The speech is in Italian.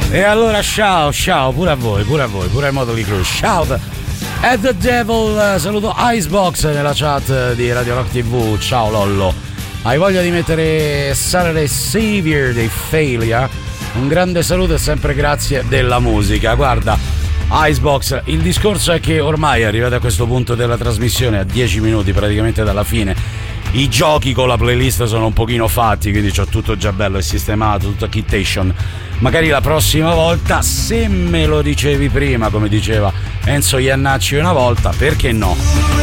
E allora ciao pure a voi, pure a Motley Crue. Shout at the devil. Saluto Icebox nella chat di Radio Rock TV. Ciao Lollo. Hai voglia di mettere Saturday Savior dei Failure? Un grande saluto e sempre grazie della musica. Guarda, Icebox, il discorso è che ormai arrivati a questo punto della trasmissione, a 10 minuti praticamente dalla fine, i giochi con la playlist sono un pochino fatti, quindi c'ho tutto già bello e sistemato, tutto a kittation. Magari la prossima volta, se me lo dicevi prima, come diceva Enzo Iannacci una volta, perché no?